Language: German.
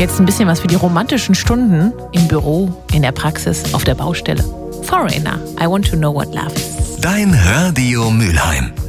Jetzt ein bisschen was für die romantischen Stunden im Büro, in der Praxis, auf der Baustelle. Foreigner, I want to know what love is. Dein Radio Mülheim.